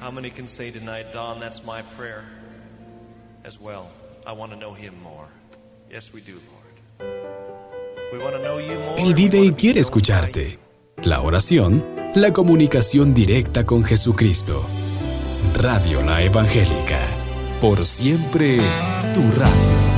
How many can say tonight, Don, that's my prayer as well. I want to know him more. Yes, we do, Lord. We want to know you more. Él vive y quiere escucharte. La oración, la comunicación directa con Jesucristo. Radio La Evangélica. Por siempre, tu radio.